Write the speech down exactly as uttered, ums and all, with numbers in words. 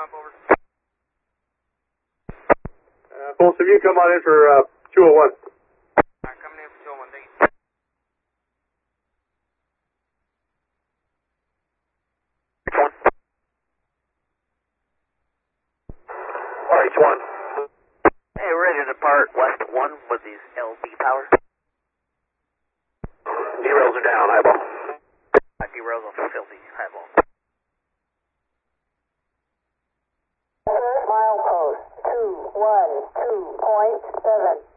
Uh, Pulse, if you come on in for uh, two oh one. Alright, coming in for two oh one, thank you. R H one. Hey, we're ready to depart west one with these L B power. D-rails are down, eyeball. Uh, D-rails are filthy, eyeball. Mile post two one two point seven.